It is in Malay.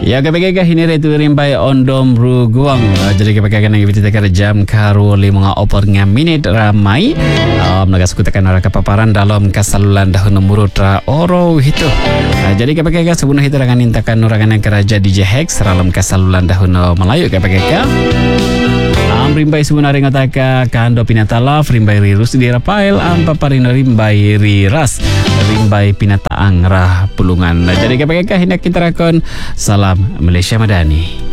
Ya kapag ini retu rimbai ondom ruguang. Jadi kapag nang ibiti takar jam karo 5 minit ramai. Nagasukutakan orang kepaparan dalam kasalulan dahun murutra oro itu. Jadi kapag sebuah itu akan intakan orang yang kerja DJ Hex dalam kasalulan dahun Melayu kapag rimbai sebenarnya ngataka kando pinatala rimbai rirus di Rafael parino rimbai riras rimbai pinataang rah pulungan. Jadi kapag hindak kita rakon salam Malaysia Madani.